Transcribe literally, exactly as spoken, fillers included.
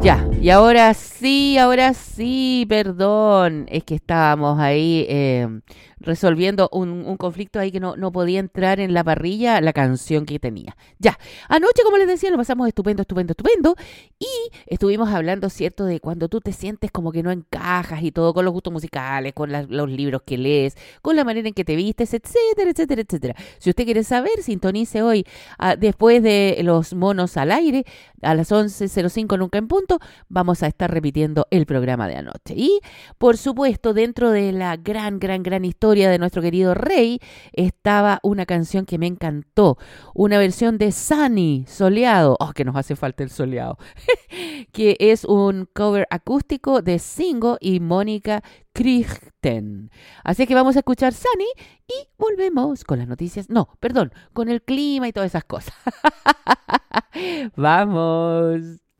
Ya, y ahora sí, ahora sí, perdón, es que estábamos ahí eh, resolviendo un, un conflicto ahí que no, no podía entrar en la parrilla la canción que tenía. Ya, anoche, como les decía, lo pasamos estupendo, estupendo, estupendo, y estuvimos hablando, ¿cierto?, de cuando tú te sientes como que no encajas y todo con los gustos musicales, con la- los libros que lees, con la manera en que te vistes, etcétera, etcétera, etcétera. Si usted quiere saber, sintonice hoy, ah, después de Los Monos al Aire, a las once cero cinco nunca en punto, vamos a estar repitiendo el programa de anoche. Y, por supuesto, dentro de la gran, gran, gran historia de nuestro querido Rey, estaba una canción que me encantó, una versión de Sunny, Soleado, oh, que nos hace falta el soleado, que es un cover acústico de Singo y Mónica Crichten. Así que vamos a escuchar Sunny y volvemos con las noticias, no, perdón, con el clima y todas esas cosas. Vamos.